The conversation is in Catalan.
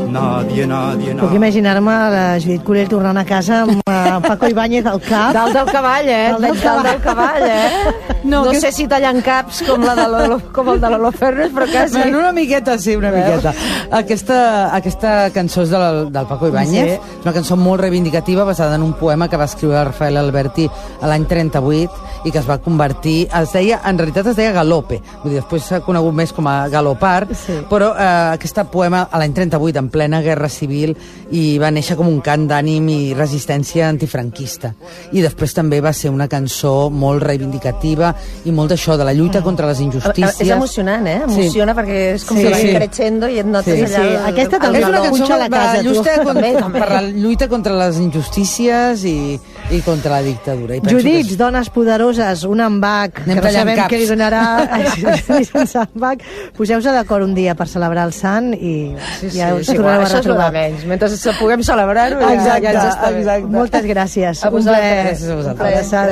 nadie, nadie, Puc imaginar-me la Judit Curell tornant a casa amb Paco Ibáñez al cap. Dalt del cavall, Dalt del cavall, No sé si tallant caps com el de Lolo Fernes, però quasi. Bueno, una miqueta, sí, una miqueta. Aquesta cançó és del Paco Ibáñez, és una cançó molt reivindicativa basada en un poema que va escriure Rafael Alberti a l'any 38 i que es va convertir, en realitat es deia Galope, vull dir, després s'ha conegut més com a Galopar, però aquest poema a l'any 38, en plena guerra civil, i va néixer com un cant d'ànim i resistència antifranquista. I després també va ser una cançó molt reivindicativa i molt d'això, de la lluita contra les injustícies. És emocionant, Emociona perquè és com que va creixendo i et notes allà... Aquesta també és una cançó a la casa, per la lluita contra les injustícies i contra la dictadura. Judits, dones poderoses, un embac, que no sabem què li donarà sense embac. Poseu-se d'acord un dia per celebrar el sant i ja us tornareu a retrobar. Mentre puguem celebrar-ho ja ens està bé. Moltes gràcies. A vosaltres. Gràcies a vosaltres.